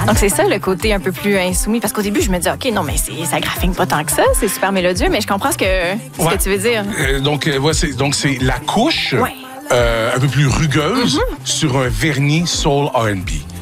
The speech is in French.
Donc, c'est ça le côté un peu plus insoumis. Parce qu'au début, je me dis, OK, non, mais ça graffine pas tant que ça. C'est super mélodieux, mais je comprends ce que tu veux dire. Donc, c'est la couche Ouais. un peu plus rugueuse sur un vernis soul R&B.